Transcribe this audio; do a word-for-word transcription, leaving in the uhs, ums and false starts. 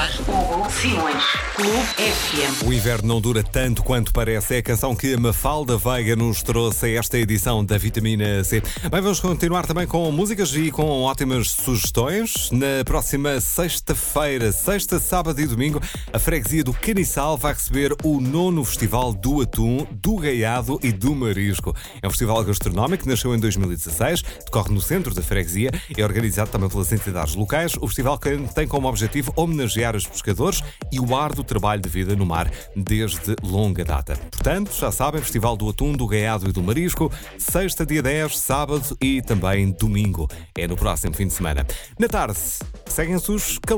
Hugo Simões. Clube F M. O inverno não dura tanto quanto parece. É a canção que a Mafalda Veiga nos trouxe a esta edição da Vitamina C. Bem, vamos continuar também com músicas e com ótimas sugestões. Na próxima sexta-feira, sexta, sábado e domingo, a freguesia do Caniçal vai receber o nono Festival do Atum, do Gaiado e do Marisco. É um festival gastronómico que nasceu em dois mil e dezasseis, decorre no centro da freguesia, é organizado também pelas entidades locais. O festival tem como objetivo homenagear os pescadores e o árduo trabalho de vida no mar desde longa data. Portanto, já sabem, Festival do Atum, do Gaiado e do Marisco, sexta, dia dez, sábado e também domingo. É no próximo fim de semana. Na tarde, seguem-se os calores.